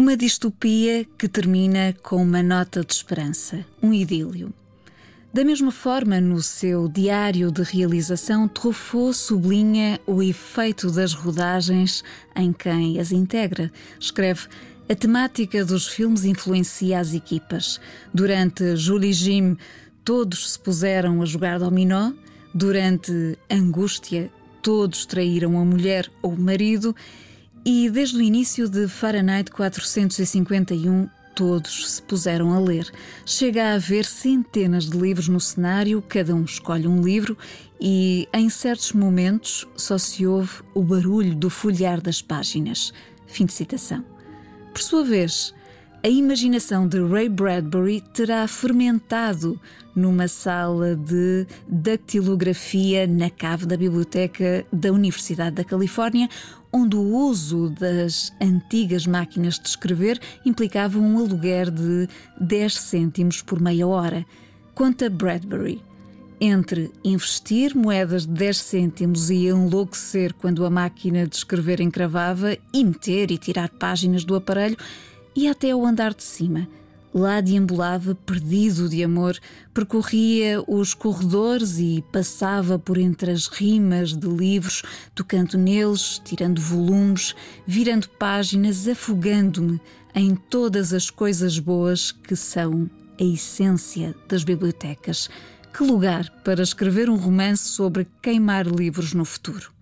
Uma distopia que termina com uma nota de esperança, um idílio. Da mesma forma, no seu diário de realização, Truffaut sublinha o efeito das rodagens em quem as integra. Escreve: a temática dos filmes influencia as equipas. Durante Julie Jim, todos se puseram a jogar dominó. Durante Angústia, todos traíram a mulher ou o marido. E desde o início de Fahrenheit 451, todos se puseram a ler. Chega a haver centenas de livros no cenário, cada um escolhe um livro e, em certos momentos, só se ouve o barulho do folhear das páginas. Fim de citação. Por sua vez, a imaginação de Ray Bradbury terá fermentado numa sala de dactilografia na cave da Biblioteca da Universidade da Califórnia, onde o uso das antigas máquinas de escrever implicava um aluguer de 10 cêntimos por meia hora. Conta Bradbury: entre investir moedas de 10 cêntimos e enlouquecer quando a máquina de escrever encravava, e meter e tirar páginas do aparelho, ia até ao andar de cima. Lá deambulava, perdido de amor, percorria os corredores e passava por entre as rimas de livros, tocando neles, tirando volumes, virando páginas, afogando-me em todas as coisas boas que são a essência das bibliotecas. Que lugar para escrever um romance sobre queimar livros no futuro!